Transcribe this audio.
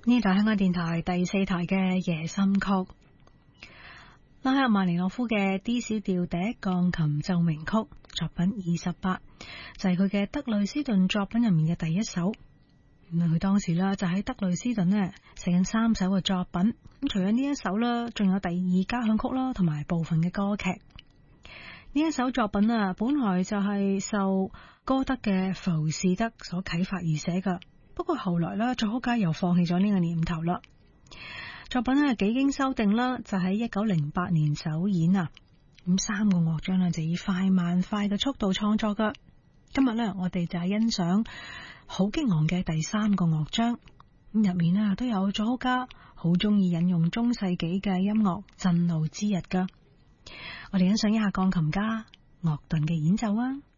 呢度係香港電台第4台嘅夜心曲，拉赫曼尼諾夫嘅 D 小調第一鋼琴奏鳴曲作品28，就係佢嘅德累斯頓作品入面嘅第一首。佢當時啦就喺德累斯頓呢寫緊3首嘅作品，咁除咗呢一首啦，仲有第2交響曲啦，同埋部分嘅歌劇。呢一首作品啊，本來就係受歌德嘅浮士德所啟發而寫噶。不過後來啦，作曲家又放棄咗呢個念頭啦。作品咧幾經修訂啦，就喺1908年首演啊。咁3個樂章咧就以快慢快嘅速度創作噶。今日咧我哋就係欣賞好激昂嘅第3個樂章。咁入面咧都有作曲家好中意引用中世紀嘅音樂震怒之日噶。我哋欣賞一下鋼琴家樂頓嘅演奏啊。